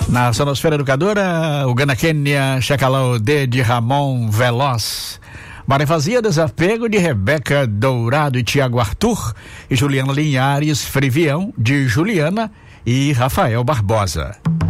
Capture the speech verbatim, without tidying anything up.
Na Sonosfera Educadora, o Gana Kenya, Chacalão D de Ramon Veloz. Maré Vazia, Desapego de Rebeca Dourado e Tiago Arthur. E Juliana Linhares, Frivião de Juliana e Rafael Barbosa.